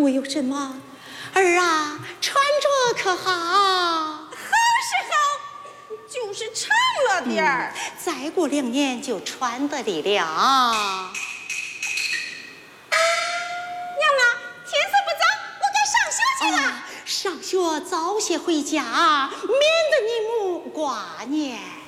没有什么。儿啊，穿着可好？ 好是好，就是长了点儿。 再过2年就穿得里了。 娘啊，天色不早，我该上学去了。 上学早些回家，免得你母挂念。